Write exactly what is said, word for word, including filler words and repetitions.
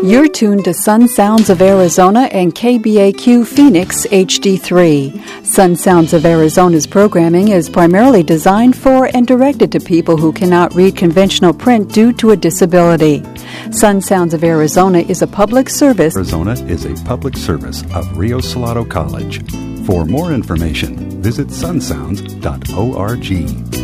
You're tuned to Sun Sounds of Arizona and K B A Q Phoenix H D three. Sun Sounds of Arizona's programming is primarily designed for and directed to people who cannot read conventional print due to a disability. Sun Sounds of Arizona is a public service. Arizona is a public service of Rio Salado College. For more information, visit sun sounds dot org.